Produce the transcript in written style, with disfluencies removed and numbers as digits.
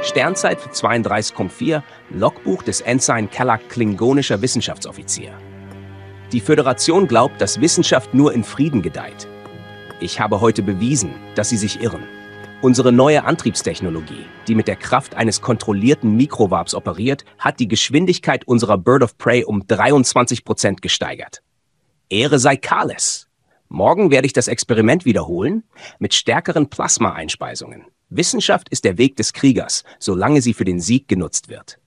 Sternzeit für 32,4, Logbuch des Ensign Kellak klingonischer Wissenschaftsoffizier. Die Föderation glaubt, dass Wissenschaft nur in Frieden gedeiht. Ich habe heute bewiesen, dass sie sich irren. Unsere neue Antriebstechnologie, die mit der Kraft eines kontrollierten Mikrowarps operiert, hat die Geschwindigkeit unserer Bird of Prey um 23% gesteigert. Ehre sei Kales! Morgen werde ich das Experiment wiederholen, mit stärkeren Plasma-Einspeisungen. Wissenschaft ist der Weg des Kriegers, solange sie für den Sieg genutzt wird.